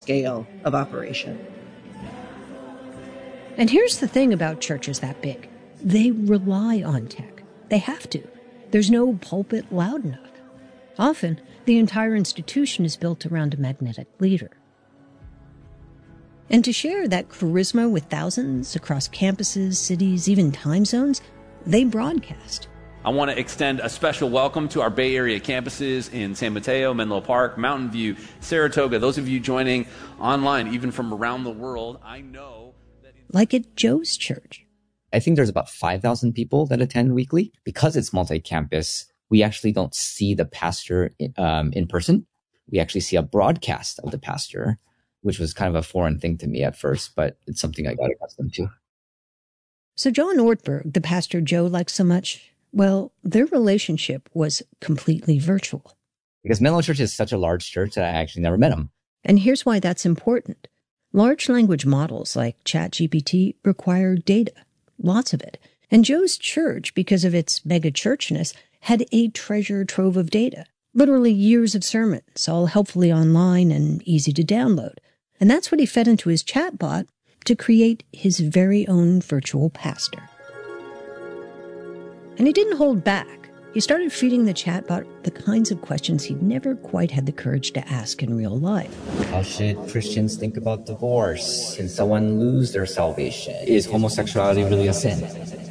scale of operation. And here's the thing about churches that big. They rely on tech. They have to. There's no pulpit loud enough. Often, the entire institution is built around a magnetic leader. And to share that charisma with thousands across campuses, cities, even time zones, they broadcast. I want to extend a special welcome to our Bay Area campuses in San Mateo, Menlo Park, Mountain View, Saratoga. Those of you joining online, even from around the world, I know that... Like at Joe's church. I think there's about 5,000 people that attend weekly. Because it's multi-campus, we actually don't see the pastor in person. We actually see a broadcast of the pastor, which was kind of a foreign thing to me at first, but it's something I got accustomed to. So John Ortberg, the pastor Joe likes so much, well, their relationship was completely virtual. Because Menlo Church is such a large church that I actually never met him. And here's why that's important. Large language models like ChatGPT require data, lots of it. And Joe's church, because of its mega-churchness, had a treasure trove of data. Literally years of sermons, all helpfully online and easy to download. And that's what he fed into his chatbot to create his very own virtual pastor. And he didn't hold back. He started feeding the chatbot the kinds of questions he'd never quite had the courage to ask in real life. How should Christians think about divorce? Can someone lose their salvation? Is homosexuality really a sin?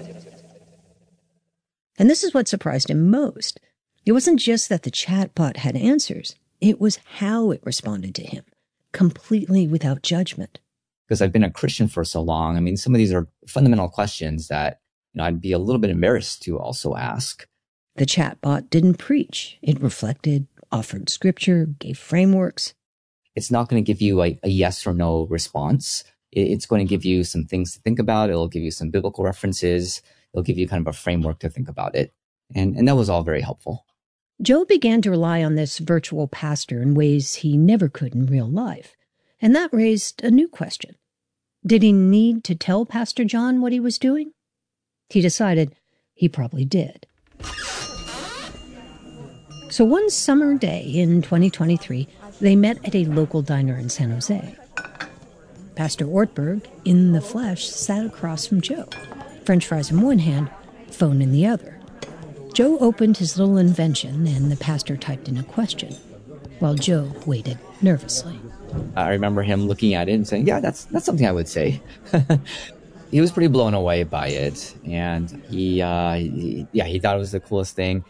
And this is what surprised him most. It wasn't just that the chatbot had answers. It was how it responded to him, completely without judgment. Because I've been a Christian for so long, I mean, some of these are fundamental questions that I'd be a little bit embarrassed to also ask. The chatbot didn't preach. It reflected, offered scripture, gave frameworks. It's not going to give you a yes or no response. It's going to give you some things to think about. It'll give you some biblical references. It'll give you kind of a framework to think about it. And that was all very helpful. Joe began to rely on this virtual pastor in ways he never could in real life. And that raised a new question. Did he need to tell Pastor John what he was doing? He decided he probably did. So one summer day in 2023, they met at a local diner in San Jose. Pastor Ortberg, in the flesh, sat across from Joe, French fries in one hand, phone in the other. Joe opened his little invention and the pastor typed in a question, while Joe waited nervously. I remember him looking at it and saying, yeah, that's something I would say. He was pretty blown away by it, and he thought it was the coolest thing.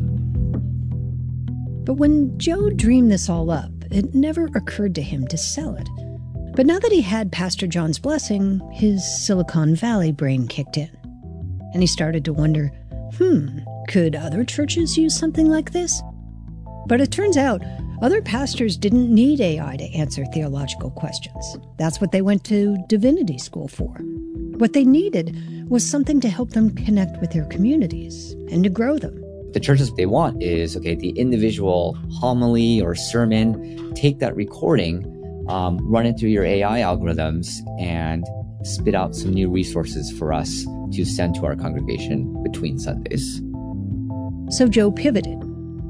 But when Joe dreamed this all up, it never occurred to him to sell it. But now that he had Pastor John's blessing, his Silicon Valley brain kicked in. And he started to wonder, could other churches use something like this? But it turns out, other pastors didn't need AI to answer theological questions. That's what they went to divinity school for. What they needed was something to help them connect with their communities and to grow them. The churches they want is, the individual homily or sermon, take that recording, run it through your AI algorithms, and spit out some new resources for us to send to our congregation between Sundays. So Joe pivoted.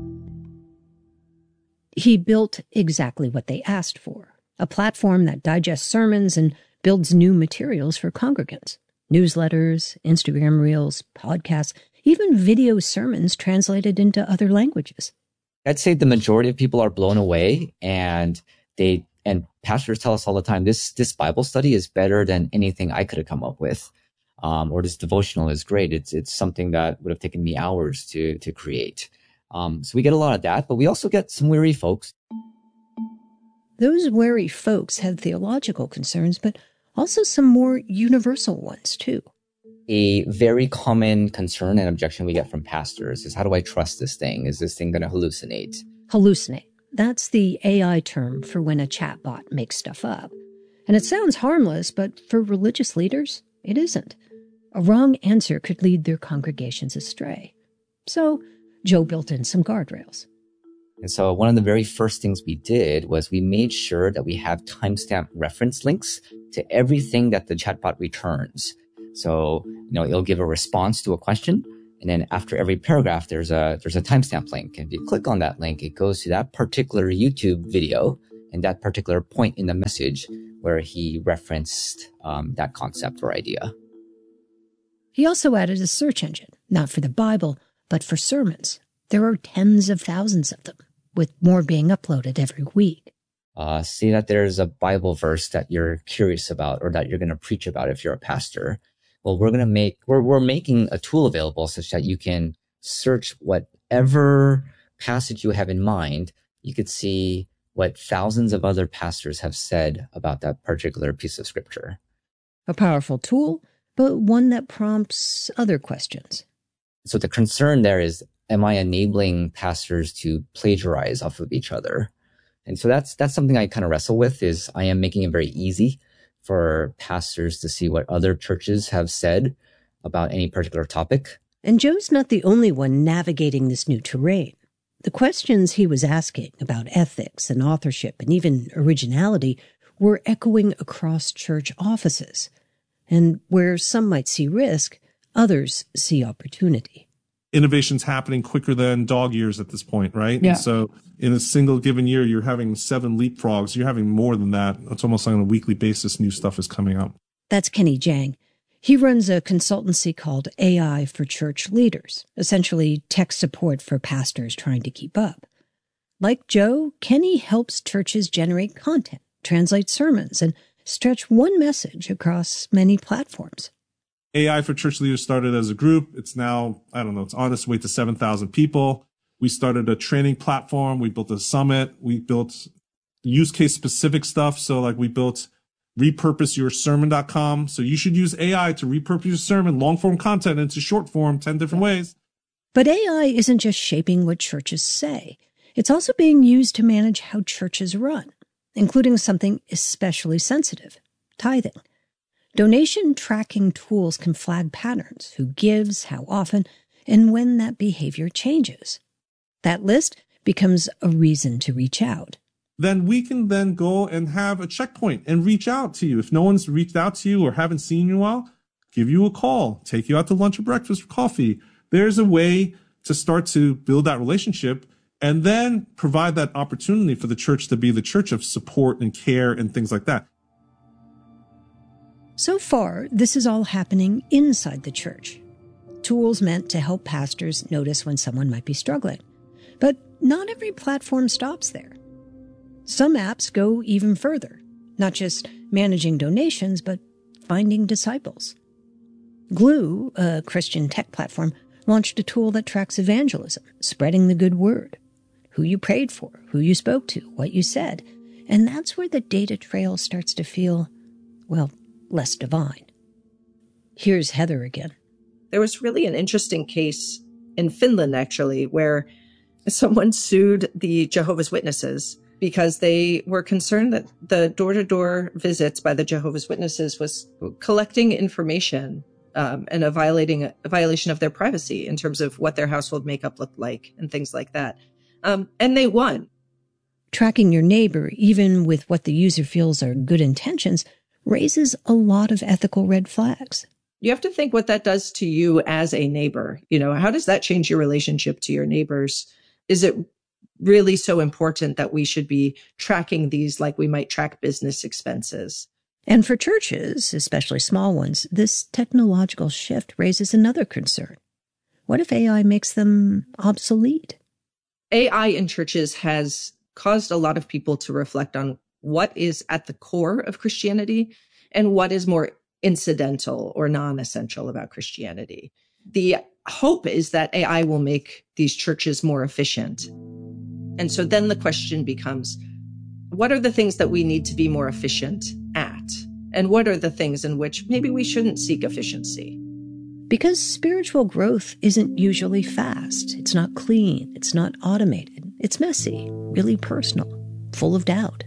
He built exactly what they asked for, a platform that digests sermons and builds new materials for congregants, newsletters, Instagram reels, podcasts, even video sermons translated into other languages. I'd say the majority of people are blown away, and pastors tell us all the time, this Bible study is better than anything I could have come up with, or this devotional is great. It's something that would have taken me hours to create. So we get a lot of that, but we also get some weary folks. Those wary folks had theological concerns, but also some more universal ones, too. A very common concern and objection we get from pastors is, how do I trust this thing? Is this thing going to hallucinate? Hallucinate. That's the AI term for when a chatbot makes stuff up. And it sounds harmless, but for religious leaders, it isn't. A wrong answer could lead their congregations astray. So Joe built in some guardrails. And so one of the very first things we did was we made sure that we have timestamp reference links to everything that the chatbot returns. So, it'll give a response to a question. And then after every paragraph, there's a timestamp link. And if you click on that link, it goes to that particular YouTube video. and that particular point in the message where he referenced that concept or idea. He also added a search engine, not for the Bible, but for sermons. There are tens of thousands of them, with more being uploaded every week. Say that there's a Bible verse that you're curious about or that you're going to preach about if you're a pastor. Well, we're making a tool available such that you can search whatever passage you have in mind. You could see what thousands of other pastors have said about that particular piece of scripture. A powerful tool, but one that prompts other questions. So the concern there is, am I enabling pastors to plagiarize off of each other? And so that's something I kind of wrestle with, is I am making it very easy for pastors to see what other churches have said about any particular topic. And Joe's not the only one navigating this new terrain. The questions he was asking about ethics and authorship and even originality were echoing across church offices. And where some might see risk, others see opportunity. Innovation's happening quicker than dog years at this point, right? Yeah. And so in a single given year, you're having 7 leapfrogs. You're having more than that. It's almost like on a weekly basis, new stuff is coming up. That's Kenny Jang. He runs a consultancy called AI for Church Leaders, essentially tech support for pastors trying to keep up. Like Joe, Kenny helps churches generate content, translate sermons, and stretch one message across many platforms. AI for Church Leaders started as a group. It's now, it's on its way to 7,000 people. We started a training platform. We built a summit. We built use case specific stuff. So like we built repurposeyoursermon.com. So you should use AI to repurpose your sermon, long form content into short form, 10 different ways. But AI isn't just shaping what churches say. It's also being used to manage how churches run, including something especially sensitive, tithing. Donation tracking tools can flag patterns, who gives, how often, and when that behavior changes. That list becomes a reason to reach out. Then we can then go and have a checkpoint and reach out to you. If no one's reached out to you or haven't seen you in a while, give you a call, take you out to lunch or breakfast or coffee. There's a way to start to build that relationship and then provide that opportunity for the church to be the church of support and care and things like that. So far, this is all happening inside the church. Tools meant to help pastors notice when someone might be struggling. But not every platform stops there. Some apps go even further, not just managing donations, but finding disciples. Glue, a Christian tech platform, launched a tool that tracks evangelism, spreading the good word, who you prayed for, who you spoke to, what you said. And that's where the data trail starts to feel, less divine. Here's Heather again. There was really an interesting case in Finland, actually, where someone sued the Jehovah's Witnesses because they were concerned that the door-to-door visits by the Jehovah's Witnesses was collecting information and a violation of their privacy in terms of what their household makeup looked like and things like that. And they won. Tracking your neighbor, even with what the user feels are good intentions, raises a lot of ethical red flags. You have to think what that does to you as a neighbor. How does that change your relationship to your neighbors? Is it really so important that we should be tracking these like we might track business expenses? And for churches, especially small ones, this technological shift raises another concern. What if AI makes them obsolete? AI in churches has caused a lot of people to reflect on what is at the core of Christianity and what is more incidental or non-essential about Christianity. The hope is that AI will make these churches more efficient. And so then the question becomes, what are the things that we need to be more efficient at? And what are the things in which maybe we shouldn't seek efficiency? Because spiritual growth isn't usually fast. It's not clean. It's not automated. It's messy, really personal, full of doubt.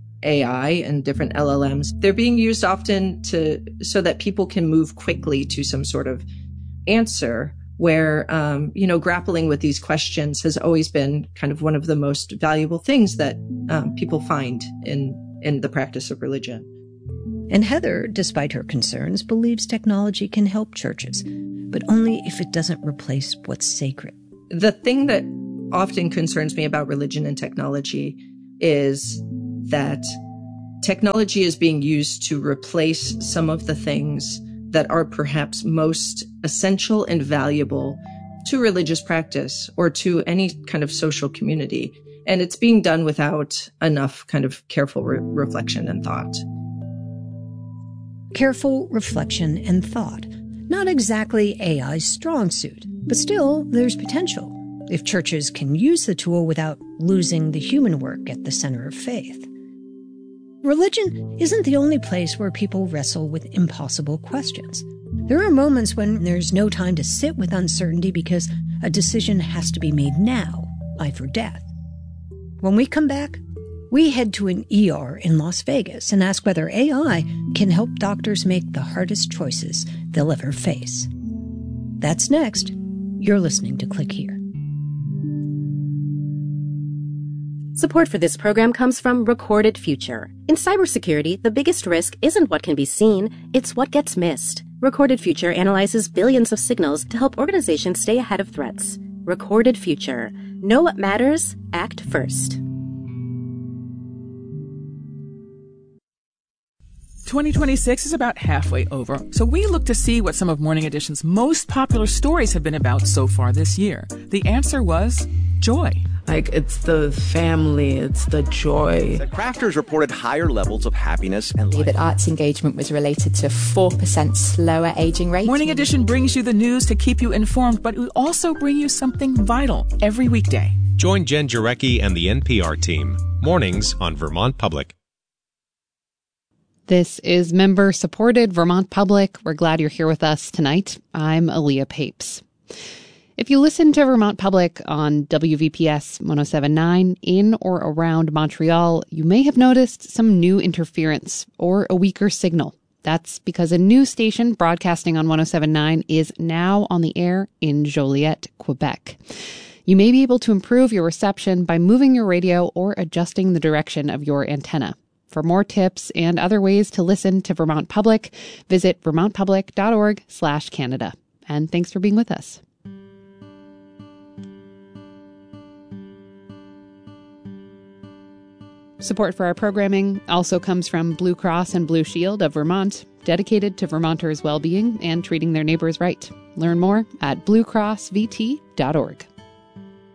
AI and different LLMs, they're being used often so that people can move quickly to some sort of answer where, grappling with these questions has always been kind of one of the most valuable things that people find in the practice of religion. And Heather, despite her concerns, believes technology can help churches, but only if it doesn't replace what's sacred. The thing that often concerns me about religion and technology is that technology is being used to replace some of the things that are perhaps most essential and valuable to religious practice or to any kind of social community. And it's being done without enough kind of careful reflection and thought. Careful reflection and thought. Not exactly AI's strong suit, but still, there's potential if churches can use the tool without losing the human work at the center of faith. Religion isn't the only place where people wrestle with impossible questions. There are moments when there's no time to sit with uncertainty because a decision has to be made now, life or death. When we come back, we head to an ER in Las Vegas and ask whether AI can help doctors make the hardest choices they'll ever face. That's next. You're listening to Click Here. Support for this program comes from Recorded Future. In cybersecurity, the biggest risk isn't what can be seen, it's what gets missed. Recorded Future analyzes billions of signals to help organizations stay ahead of threats. Recorded Future. Know what matters, act first. 2026 is about halfway over, so we look to see what some of Morning Edition's most popular stories have been about so far this year. The answer was joy. Like, it's the family, it's the joy. The crafters reported higher levels of happiness and life. That arts engagement was related to 4% slower aging rate. Morning Edition brings you the news to keep you informed, but we also bring you something vital every weekday. Join Jen Jarecki and the NPR team. Mornings on Vermont Public. This is member-supported Vermont Public. We're glad you're here with us tonight. I'm Aaliyah Papes. If you listen to Vermont Public on WVPS 107.9 in or around Montreal, you may have noticed some new interference or a weaker signal. That's because a new station broadcasting on 107.9 is now on the air in Joliet, Quebec. You may be able to improve your reception by moving your radio or adjusting the direction of your antenna. For more tips and other ways to listen to Vermont Public, visit vermontpublic.org/Canada. And thanks for being with us. Support for our programming also comes from Blue Cross and Blue Shield of Vermont, dedicated to Vermonters' well-being and treating their neighbors right. Learn more at bluecrossvt.org.